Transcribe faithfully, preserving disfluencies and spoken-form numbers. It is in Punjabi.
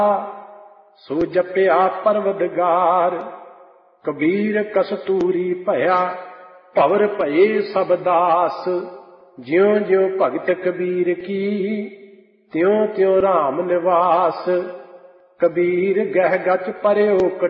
ਸੋ ਜਪਿਆ ਪਰਵਦਗਾਰ। ਕਬੀਰ ਕਸਤੂਰੀ ਭਇਆ ਭਵਰ ਭਏ ਸਭ ਦਾਸ। ਜਿਉ ਜਿਉ ਭਗਤ ਕਬੀਰ ਕੀ ਤਿਉ ਤਿਉ ਰਾਮ ਨਿਵਾਸ। ਕਬੀਰ ਗਹਿ ਗਚ ਪਰਿਉ